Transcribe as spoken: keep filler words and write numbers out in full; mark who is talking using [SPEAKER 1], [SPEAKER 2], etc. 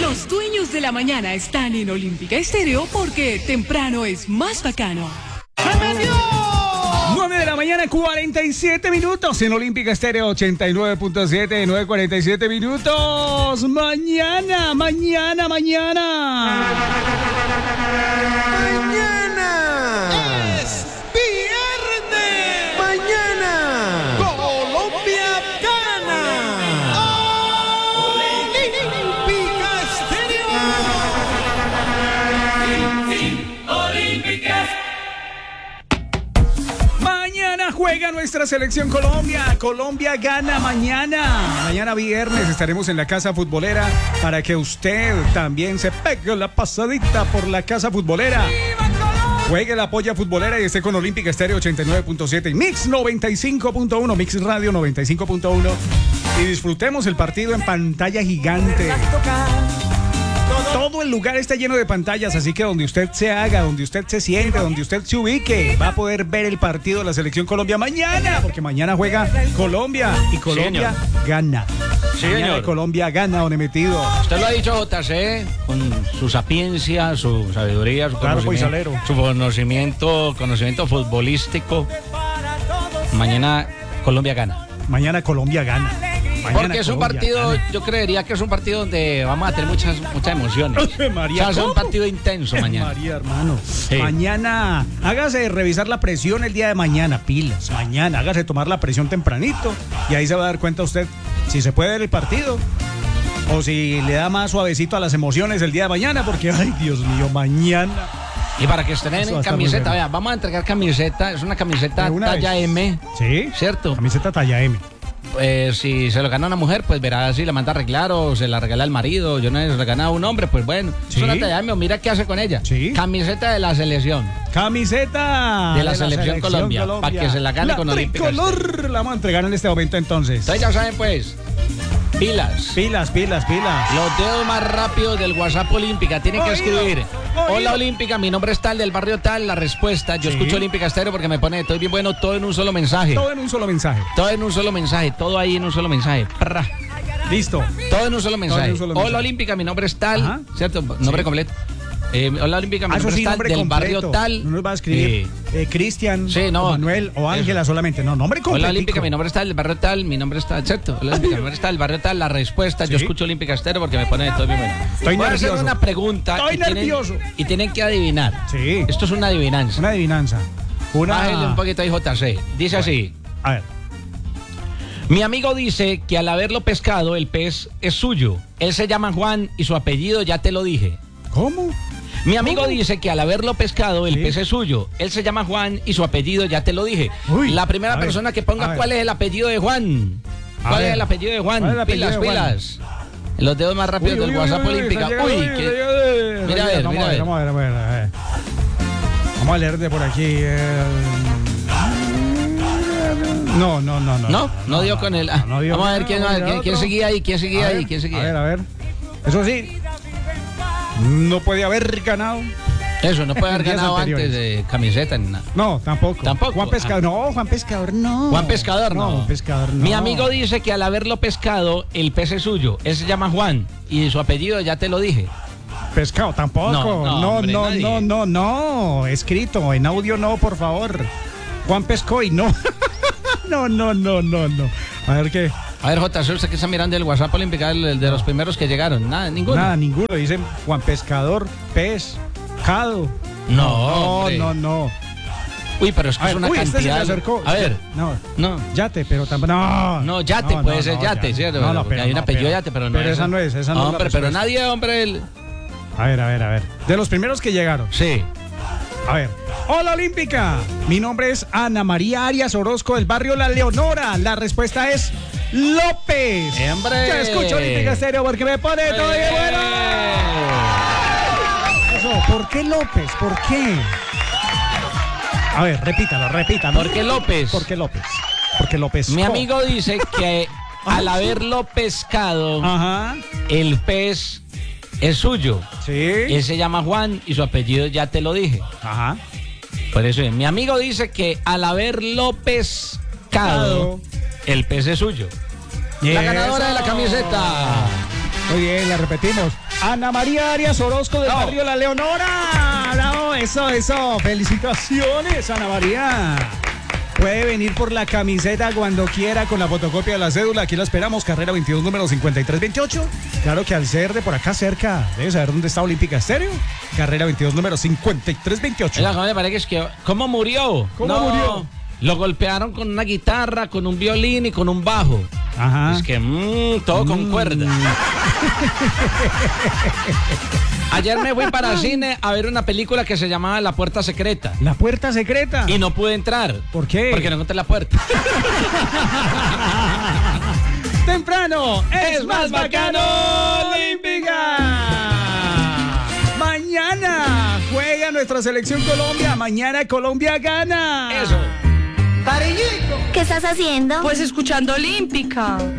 [SPEAKER 1] Los dueños de la mañana están en Olímpica Estéreo porque temprano es más bacano.
[SPEAKER 2] nueve de la mañana, cuarenta y siete minutos en Olímpica Estéreo ochenta y nueve punto siete, nueve cuarenta y siete minutos. Mañana, mañana, mañana.
[SPEAKER 3] Mañana
[SPEAKER 4] es viernes.
[SPEAKER 3] Mañana
[SPEAKER 4] Colombia gana. Olímpica Estéreo.
[SPEAKER 5] Olímpica.
[SPEAKER 2] Mañana juega nuestra selección Colombia. Colombia gana mañana. Mañana viernes estaremos en la Casa Futbolera para que usted también se pegue la pasadita por la Casa Futbolera. Juegue la polla futbolera y esté con Olímpica Estéreo ochenta y nueve punto siete y Mix noventa y cinco punto uno, Mix Radio noventa y cinco punto uno. Y disfrutemos el partido en pantalla gigante. Todo el lugar está lleno de pantallas, así que donde usted se haga, donde usted se siente, donde usted se ubique, va a poder ver el partido de la selección Colombia mañana, porque mañana juega Colombia y Colombia
[SPEAKER 6] Sí,
[SPEAKER 2] gana.
[SPEAKER 6] Sí,
[SPEAKER 2] mañana
[SPEAKER 6] señor.
[SPEAKER 2] Colombia gana, don Emetido.
[SPEAKER 6] Usted lo ha dicho, J C, con su sapiencia, su sabiduría, su
[SPEAKER 2] Claro,
[SPEAKER 6] conocimiento,
[SPEAKER 2] Poisalero.
[SPEAKER 6] su conocimiento, conocimiento futbolístico. Mañana Colombia gana.
[SPEAKER 2] Mañana Colombia gana. Mañana
[SPEAKER 6] Porque es un
[SPEAKER 2] Colombia
[SPEAKER 6] partido,
[SPEAKER 2] gana.
[SPEAKER 6] yo creería que es un partido donde vamos a tener muchas, muchas emociones.
[SPEAKER 2] Ave María,
[SPEAKER 6] O sea, es un
[SPEAKER 2] ¿cómo?
[SPEAKER 6] partido intenso mañana.
[SPEAKER 2] María, hermano.
[SPEAKER 6] Sí.
[SPEAKER 2] Mañana, hágase revisar la presión el día de mañana, pilas. Mañana, hágase tomar la presión tempranito y ahí se va a dar cuenta usted si se puede ver el partido o si le da más suavecito a las emociones el día de mañana, porque, ay, Dios mío, mañana.
[SPEAKER 6] Y para que estén
[SPEAKER 2] Eso va
[SPEAKER 6] en
[SPEAKER 2] a estar muy
[SPEAKER 6] camiseta,
[SPEAKER 2] bueno.
[SPEAKER 6] vean, vamos a entregar camiseta, es una camiseta
[SPEAKER 2] De una
[SPEAKER 6] talla
[SPEAKER 2] vez.
[SPEAKER 6] M,
[SPEAKER 2] ¿Sí?
[SPEAKER 6] ¿cierto?
[SPEAKER 2] Camiseta talla M.
[SPEAKER 6] Eh, si se lo gana una mujer, pues verá si la manda a arreglar o se la regala al marido. Yo no sé si se la gana a un hombre, pues bueno.
[SPEAKER 2] Sí.
[SPEAKER 6] Es una talla M, o mira qué hace con ella.
[SPEAKER 2] Sí.
[SPEAKER 6] Camiseta de la selección.
[SPEAKER 2] Camiseta
[SPEAKER 6] De la selección Colombia, pa' que se la gane con Olímpica
[SPEAKER 2] tricolor la vamos a entregar en este momento entonces.
[SPEAKER 6] Entonces ya saben, pues, pilas.
[SPEAKER 2] Pilas, pilas, pilas.
[SPEAKER 6] Los dedos más rápidos del WhatsApp Olímpica. Tienen que
[SPEAKER 2] Oído,
[SPEAKER 6] escribir:
[SPEAKER 2] oído.
[SPEAKER 6] Hola Olímpica, mi nombre es tal, del barrio tal. La respuesta: yo
[SPEAKER 2] Sí.
[SPEAKER 6] escucho Olímpica Estéreo porque me pone estoy bien bueno, todo en un solo mensaje.
[SPEAKER 2] Todo en un solo mensaje.
[SPEAKER 6] Todo en un solo mensaje, todo ahí en un solo mensaje. Prra.
[SPEAKER 2] Listo.
[SPEAKER 6] Todo en un solo mensaje.
[SPEAKER 2] un solo
[SPEAKER 6] Hola
[SPEAKER 2] mensaje.
[SPEAKER 6] Olímpica, mi nombre es tal,
[SPEAKER 2] Ajá.
[SPEAKER 6] ¿cierto? Nombre
[SPEAKER 2] Sí.
[SPEAKER 6] completo. Eh, hola Olímpica, mi
[SPEAKER 2] Ah, eso
[SPEAKER 6] nombre
[SPEAKER 2] sí,
[SPEAKER 6] es tal,
[SPEAKER 2] nombre
[SPEAKER 6] del
[SPEAKER 2] completo.
[SPEAKER 6] barrio tal.
[SPEAKER 2] No nos va a escribir eh, Cristian,
[SPEAKER 6] Sí, no.
[SPEAKER 2] o Manuel o Ángela
[SPEAKER 6] Eso.
[SPEAKER 2] solamente. No, nombre completo.
[SPEAKER 6] Hola Olímpica, mi nombre es tal, del barrio tal, mi nombre es tal, ¿cierto? Hola Olímpica, mi nombre es tal, del barrio tal. La respuesta: yo
[SPEAKER 2] Sí.
[SPEAKER 6] escucho Olímpica Estéreo porque me pone estoy bien bueno.
[SPEAKER 2] Estoy
[SPEAKER 6] Voy a hacer
[SPEAKER 2] nervioso.
[SPEAKER 6] una pregunta.
[SPEAKER 2] Estoy
[SPEAKER 6] y tienen-
[SPEAKER 2] nervioso.
[SPEAKER 6] y tienen que adivinar.
[SPEAKER 2] Sí.
[SPEAKER 6] Esto es una adivinanza.
[SPEAKER 2] Una adivinanza. Una.
[SPEAKER 6] Bájale un poquito ahí, J C. Dice así:
[SPEAKER 2] A ver.
[SPEAKER 6] mi amigo dice que al haberlo pescado, el pez es suyo. Él se llama Juan y su apellido ya te lo dije.
[SPEAKER 2] ¿Cómo?
[SPEAKER 6] Mi amigo
[SPEAKER 2] ¿Cómo?
[SPEAKER 6] dice que al haberlo pescado, el
[SPEAKER 2] Sí.
[SPEAKER 6] pez es suyo. Él se llama Juan y su apellido ya te lo dije.
[SPEAKER 2] Uy,
[SPEAKER 6] La primera
[SPEAKER 2] a ver,
[SPEAKER 6] persona que
[SPEAKER 2] a
[SPEAKER 6] ponga
[SPEAKER 2] ver.
[SPEAKER 6] cuál es el apellido de Juan.
[SPEAKER 2] A
[SPEAKER 6] ¿Cuál
[SPEAKER 2] ver.
[SPEAKER 6] es el apellido de Juan?
[SPEAKER 2] ¿Cuál es el apellido
[SPEAKER 6] pilas,
[SPEAKER 2] de Juan?
[SPEAKER 6] pilas. Los dedos más rápidos
[SPEAKER 2] Uy,
[SPEAKER 6] del
[SPEAKER 2] uy,
[SPEAKER 6] WhatsApp
[SPEAKER 2] uy, uy,
[SPEAKER 6] Olímpica.
[SPEAKER 2] está
[SPEAKER 6] Uy,
[SPEAKER 2] llegando,
[SPEAKER 6] qué-
[SPEAKER 2] está llegando.
[SPEAKER 6] Mira a ver,
[SPEAKER 2] Vamos
[SPEAKER 6] mira
[SPEAKER 2] a
[SPEAKER 6] a
[SPEAKER 2] ver,
[SPEAKER 6] ver.
[SPEAKER 2] vamos a ver, vamos a ver, a ver. Vamos a leer de por aquí. eh. No, no, no, no.
[SPEAKER 6] No, no dio con el. ah,
[SPEAKER 2] no dio
[SPEAKER 6] Vamos a
[SPEAKER 2] con-
[SPEAKER 6] ver quién,
[SPEAKER 2] no,
[SPEAKER 6] quién,
[SPEAKER 2] mira
[SPEAKER 6] quién
[SPEAKER 2] otro.
[SPEAKER 6] seguía ahí, quién seguía
[SPEAKER 2] A
[SPEAKER 6] ahí,
[SPEAKER 2] ver,
[SPEAKER 6] quién
[SPEAKER 2] A
[SPEAKER 6] seguía.
[SPEAKER 2] ver, a ver. Eso sí, no puede haber ganado.
[SPEAKER 6] Eso, no puede haber
[SPEAKER 2] Días
[SPEAKER 6] ganado
[SPEAKER 2] anteriores.
[SPEAKER 6] antes de camiseta ni nada.
[SPEAKER 2] No, tampoco.
[SPEAKER 6] Tampoco.
[SPEAKER 2] Juan Pescador, no, Juan Pescador, no.
[SPEAKER 6] Juan Pescador, no.
[SPEAKER 2] Juan Pescador, no.
[SPEAKER 6] Mi amigo dice que al haberlo pescado, el pez es suyo. Él se llama Juan y su apellido ya te lo dije.
[SPEAKER 2] Pescado, tampoco.
[SPEAKER 6] No,
[SPEAKER 2] No,
[SPEAKER 6] no,
[SPEAKER 2] no,
[SPEAKER 6] hombre,
[SPEAKER 2] no,
[SPEAKER 6] nadie.
[SPEAKER 2] no, no, no. Escrito, en audio no, por favor. Juan Pescoy, no. No, no, no, no, no. A ver qué.
[SPEAKER 6] A ver, J C, usted que está mirando el WhatsApp Olímpica, el, el de los primeros que llegaron. Nada, ninguno.
[SPEAKER 2] Nada, ninguno. Dicen Juan Pescador, pescado.
[SPEAKER 6] No,
[SPEAKER 2] No,
[SPEAKER 6] hombre.
[SPEAKER 2] no, no.
[SPEAKER 6] Uy, pero es que
[SPEAKER 2] A
[SPEAKER 6] es
[SPEAKER 2] ver,
[SPEAKER 6] una
[SPEAKER 2] uy, este se
[SPEAKER 6] cantidad.
[SPEAKER 2] me acercó.
[SPEAKER 6] A ver,
[SPEAKER 2] No,
[SPEAKER 6] no.
[SPEAKER 2] yate, pero tampoco. No,
[SPEAKER 6] No, yate, puede ser yate, ¿cierto?
[SPEAKER 2] No, no,
[SPEAKER 6] Porque
[SPEAKER 2] pero
[SPEAKER 6] hay un
[SPEAKER 2] no,
[SPEAKER 6] apellido
[SPEAKER 2] pero-
[SPEAKER 6] yate, pero no
[SPEAKER 2] Pero esa no es, esa no es la
[SPEAKER 6] Hombre, pero
[SPEAKER 2] respuesta.
[SPEAKER 6] nadie, hombre. el-
[SPEAKER 2] A ver, a ver, a ver. De los primeros que llegaron.
[SPEAKER 6] Sí.
[SPEAKER 2] A ver. Hola Olímpica. Mi nombre es Ana María Arias Orozco del barrio La Leonora. La respuesta es López.
[SPEAKER 6] ¡Hombre!
[SPEAKER 2] Yo escucho Olímpica Estéreo porque me pone todo bien bueno. Eso, ¿por qué López? ¿Por qué? A ver, repítalo, repítalo.
[SPEAKER 6] ¿Por qué López?
[SPEAKER 2] ¿Por qué López? Porque López.
[SPEAKER 6] Mi amigo dice que al haberlo pescado,
[SPEAKER 2] Ajá.
[SPEAKER 6] el pez es suyo.
[SPEAKER 2] Sí.
[SPEAKER 6] Él se llama Juan y su apellido ya te lo dije.
[SPEAKER 2] Ajá.
[SPEAKER 6] Por eso, mi amigo dice que al haberlo pescado, el pez es suyo. La ganadora de la camiseta.
[SPEAKER 2] Muy bien, la repetimos. Ana María Arias Orozco del
[SPEAKER 6] Bravo.
[SPEAKER 2] barrio La Leonora. Bravo, eso, eso. Felicitaciones, Ana María. Puede venir por la camiseta cuando quiera con la fotocopia de la cédula. Aquí la esperamos, carrera veintidós, número cincuenta y tres veintiocho. Claro que al ser de por acá cerca, debe saber dónde está Olímpica Estéreo. Carrera veintidós, número cincuenta y tres veintiocho.
[SPEAKER 6] Oiga, ¿cómo le parece que cómo murió?
[SPEAKER 2] ¿Cómo
[SPEAKER 6] No,
[SPEAKER 2] murió?
[SPEAKER 6] Lo golpearon con una guitarra, con un violín y con un bajo.
[SPEAKER 2] Ajá.
[SPEAKER 6] Es que mmm, todo con cuerda. Ayer me fui para cine a ver una película que se llamaba La Puerta Secreta.
[SPEAKER 2] La puerta secreta.
[SPEAKER 6] Y no pude entrar.
[SPEAKER 2] ¿Por qué?
[SPEAKER 6] Porque no encontré la puerta.
[SPEAKER 2] Temprano
[SPEAKER 6] Es más bacano,
[SPEAKER 2] Olímpica. Mañana juega nuestra selección Colombia. Mañana Colombia gana.
[SPEAKER 6] Eso.
[SPEAKER 5] ¿Qué estás haciendo?
[SPEAKER 1] Pues escuchando Olímpica.